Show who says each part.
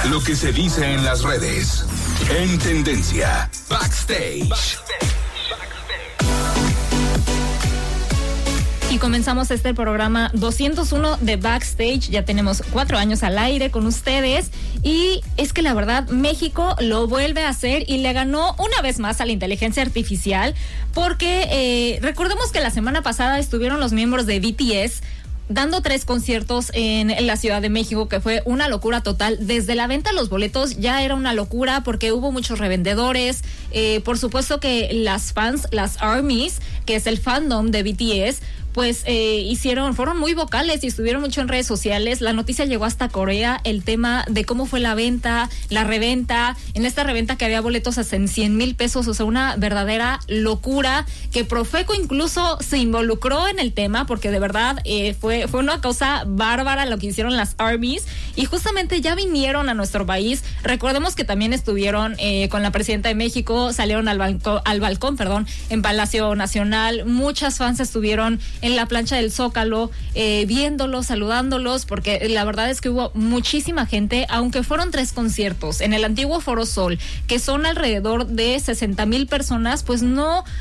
Speaker 1: Lo que se dice en las redes. En tendencia. Backstage.
Speaker 2: Y comenzamos este programa 201 de Backstage. Ya tenemos 4 años al aire con ustedes. Y es que la verdad, México lo vuelve a hacer y le ganó una vez más a la inteligencia artificial. Porque recordemos que la semana pasada estuvieron los miembros de BTS dando 3 conciertos en la Ciudad de México, que fue una locura total. Desde la venta de los boletos ya era una locura porque hubo muchos revendedores. Por supuesto que las fans, las ARMYs, que es el fandom de BTS, pues fueron muy vocales y estuvieron mucho en redes sociales. La noticia llegó hasta Corea, el tema de cómo fue la venta, la reventa. En esta reventa que había boletos hasta en 100,000 pesos, o sea, una verdadera locura, que Profeco incluso se involucró en el tema, porque de verdad fue una cosa bárbara lo que hicieron las ARMYs, y justamente ya vinieron a nuestro país. Recordemos que también estuvieron con la presidenta de México, salieron al balcón, en Palacio Nacional. Muchas fans estuvieron en la plancha del Zócalo, viéndolos, saludándolos, porque la verdad es que hubo muchísima gente, aunque fueron 3 conciertos en el antiguo Foro Sol, que son alrededor de 60,000 personas, pues no